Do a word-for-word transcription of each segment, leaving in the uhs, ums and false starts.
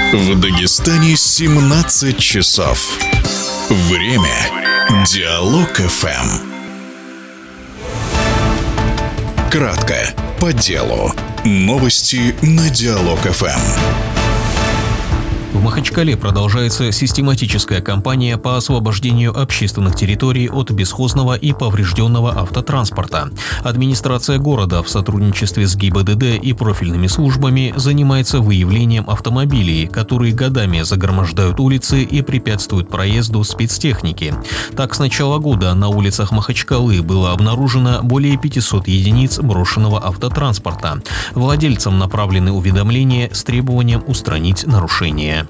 В Дагестане семнадцать часов. Время Диалог эф эм. Кратко, по делу. Новости на Диалог эф эм. В Махачкале продолжается систематическая кампания по освобождению общественных территорий от бесхозного и поврежденного автотранспорта. Администрация города в сотрудничестве с ГИБДД и профильными службами занимается выявлением автомобилей, которые годами загромождают улицы и препятствуют проезду спецтехники. Так, с начала года на улицах Махачкалы было обнаружено более пятисот единиц брошенного автотранспорта. Владельцам направлены уведомления с требованием устранить нарушения.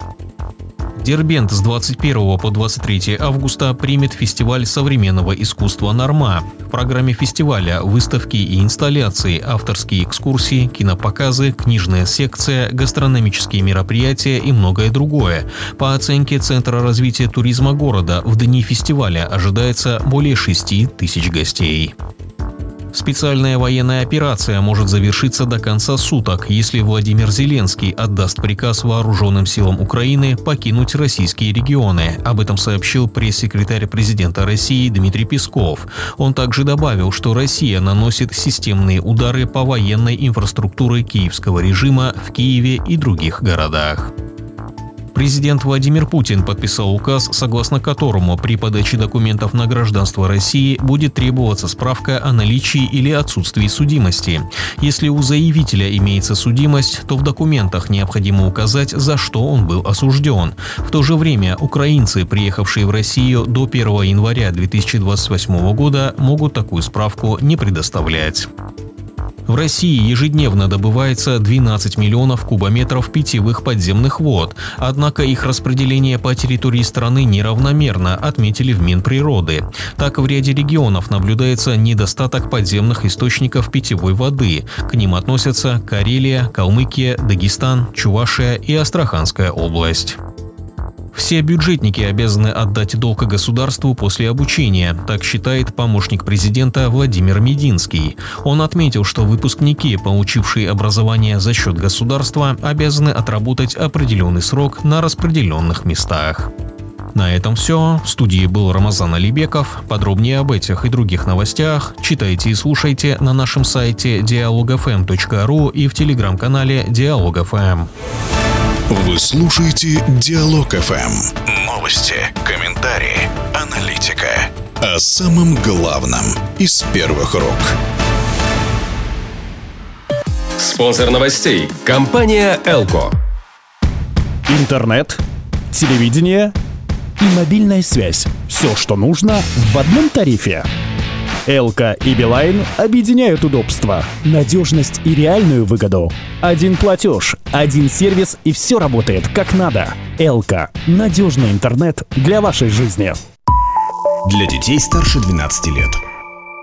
Дербент с двадцать первого по двадцать третье августа примет фестиваль современного искусства «Норма». В программе фестиваля выставки и инсталляции, авторские экскурсии, кинопоказы, книжная секция, гастрономические мероприятия и многое другое. По оценке Центра развития туризма города, в дни фестиваля ожидается более шести тысяч гостей. Специальная военная операция может завершиться до конца суток, если Владимир Зеленский отдаст приказ вооруженным силам Украины покинуть российские регионы. Об этом сообщил пресс-секретарь президента России Дмитрий Песков. Он также добавил, что Россия наносит системные удары по военной инфраструктуре киевского режима в Киеве и других городах. Президент Владимир Путин подписал указ, согласно которому при подаче документов на гражданство России будет требоваться справка о наличии или отсутствии судимости. Если у заявителя имеется судимость, то в документах необходимо указать, за что он был осужден. В то же время украинцы, приехавшие в Россию до первого января две тысячи двадцать восьмого года, могут такую справку не предоставлять. В России ежедневно добывается двенадцать миллионов кубометров питьевых подземных вод, однако их распределение по территории страны неравномерно, отметили в Минприроды. Так, в ряде регионов наблюдается недостаток подземных источников питьевой воды. К ним относятся Карелия, Калмыкия, Дагестан, Чувашия и Астраханская область. Все бюджетники обязаны отдать долг государству после обучения, так считает помощник президента Владимир Мединский. Он отметил, что выпускники, получившие образование за счет государства, обязаны отработать определенный срок на распределенных местах. На этом все. В студии был Рамазан Алибеков. Подробнее об этих и других новостях читайте и слушайте на нашем сайте диалог эф эм точка ру и в телеграм-канале Диалог эф эм. Вы слушаете Диалог эф эм. Новости, комментарии, аналитика. О самом главном из первых рук. Спонсор новостей – компания «Элко». Интернет, телевидение и мобильная связь. Все, что нужно, в одном тарифе. Элко и Билайн объединяют удобства, надежность и реальную выгоду. Один платеж, один сервис, и все работает как надо. Элко – надежный интернет для вашей жизни. Для детей старше двенадцати лет.